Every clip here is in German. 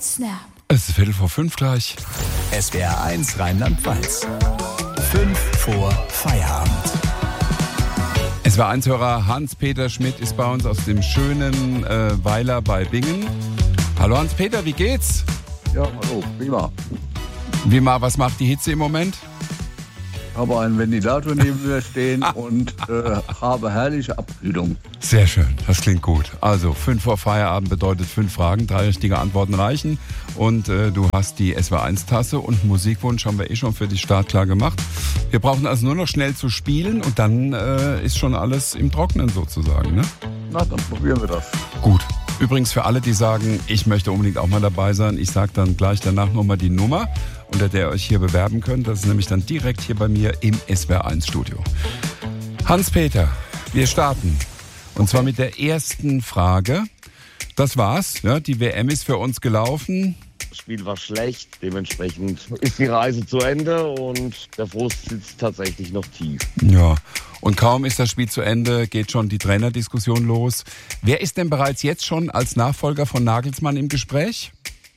Snap. Es ist 4:45 gleich. SWR1 Rheinland-Pfalz. 5 vor Feierabend. SWR1-Hörer Hans-Peter Schmidt ist bei uns aus dem schönen Weiler bei Bingen. Hallo Hans-Peter, wie geht's? Ja, hallo, prima. Was macht die Hitze im Moment? Ich habe einen Ventilator neben mir stehen und habe herrliche Abkühlung. Sehr schön, das klingt gut. Also 5 vor Feierabend bedeutet 5 Fragen, 3 richtige Antworten reichen. Und du hast die SWR1-Tasse und einen Musikwunsch haben wir schon für dich startklar gemacht. Wir brauchen also nur noch schnell zu spielen und dann ist schon alles im Trockenen sozusagen, ne? Na, dann probieren wir das. Gut. Übrigens für alle, die sagen, ich möchte unbedingt auch mal dabei sein, ich sage dann gleich danach nochmal die Nummer, unter der ihr euch hier bewerben könnt. Das ist nämlich dann direkt hier bei mir im SWR1-Studio. Hans-Peter, wir starten. Und zwar mit der ersten Frage. Das war's. Ja, die WM ist für uns gelaufen. Das Spiel war schlecht, dementsprechend ist die Reise zu Ende und der Frust sitzt tatsächlich noch tief. Ja, und kaum ist das Spiel zu Ende, geht schon die Trainerdiskussion los. Wer ist denn bereits jetzt schon als Nachfolger von Nagelsmann im Gespräch?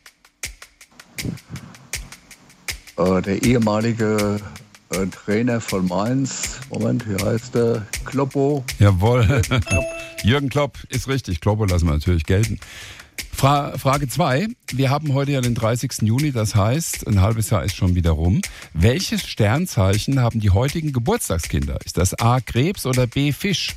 Der ehemalige Trainer von Mainz, Moment, wie heißt der? Kloppo. Jawohl, Jürgen Klopp ist richtig. Kloppo lassen wir natürlich gelten. Frage 2. Wir haben heute ja den 30. Juni, das heißt, ein halbes Jahr ist schon wieder rum. Welches Sternzeichen haben die heutigen Geburtstagskinder? Ist das A, Krebs oder B, Fisch?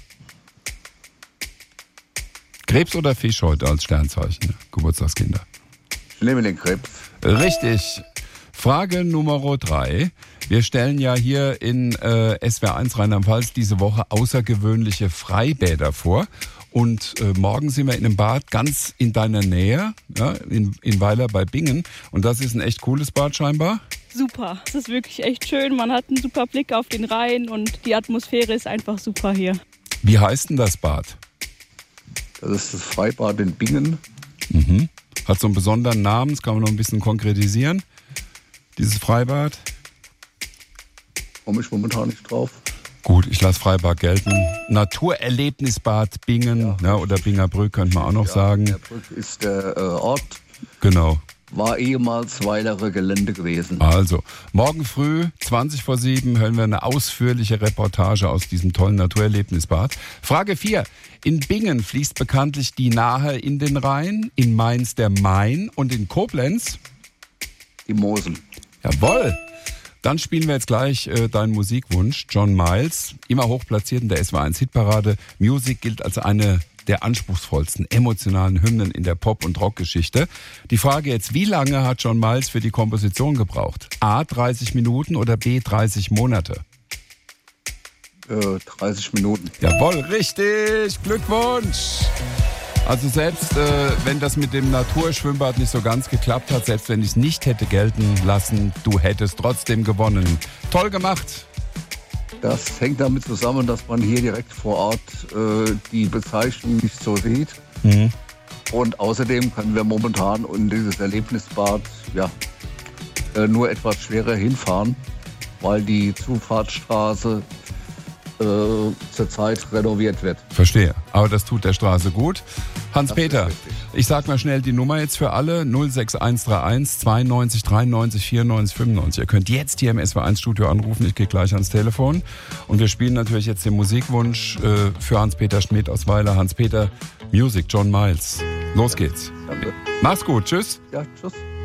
Krebs oder Fisch heute als Sternzeichen, Geburtstagskinder? Ich nehme den Krebs. Richtig. Frage Nummer 3. Wir stellen ja hier in SWR1 Rheinland-Pfalz diese Woche außergewöhnliche Freibäder vor. Und morgen sind wir in einem Bad ganz in deiner Nähe, ja, in Weiler bei Bingen. Und das ist ein echt cooles Bad scheinbar. Super, es ist wirklich echt schön. Man hat einen super Blick auf den Rhein und die Atmosphäre ist einfach super hier. Wie heißt denn das Bad? Das ist das Freibad in Bingen. Mhm. Hat so einen besonderen Namen, das kann man noch ein bisschen konkretisieren. Dieses Freibad? Komme ich momentan nicht drauf. Gut, ich lasse Freibad gelten. Naturerlebnisbad Bingen, ja, oder Bingerbrück könnte man auch noch sagen. Bingerbrück ist der Ort. Genau. War ehemals Weilerer Gelände gewesen. Also, morgen früh, 6:20 hören wir eine ausführliche Reportage aus diesem tollen Naturerlebnisbad. Frage 4. In Bingen fließt bekanntlich die Nahe in den Rhein, in Mainz der Main und in Koblenz die Mosel. Jawohl. Dann spielen wir jetzt gleich deinen Musikwunsch. John Miles, immer hochplatziert in der SWR1-Hitparade. Music gilt als eine der anspruchsvollsten, emotionalen Hymnen in der Pop- und Rockgeschichte. Die Frage jetzt, wie lange hat John Miles für die Komposition gebraucht? A, 30 Minuten oder B, 30 Monate? 30 Minuten. Jawohl, richtig. Glückwunsch. Also selbst wenn das mit dem Naturschwimmbad nicht so ganz geklappt hat, selbst wenn ich es nicht hätte gelten lassen, du hättest trotzdem gewonnen. Toll gemacht. Das hängt damit zusammen, dass man hier direkt vor Ort die Bezeichnung nicht so sieht. Mhm. Und außerdem können wir momentan in dieses Erlebnisbad nur etwas schwerer hinfahren, weil die Zufahrtsstraße zurzeit renoviert wird. Verstehe. Aber das tut der Straße gut. Hans-Peter, ich sag mal schnell die Nummer jetzt für alle. 06131 92 93 94 95. Ihr könnt jetzt hier im SWR1-Studio anrufen. Ich gehe gleich ans Telefon. Und wir spielen natürlich jetzt den Musikwunsch für Hans-Peter Schmidt aus Weiler. Hans-Peter, Music, John Miles. Los geht's. Danke. Mach's gut. Tschüss. Ja, tschüss.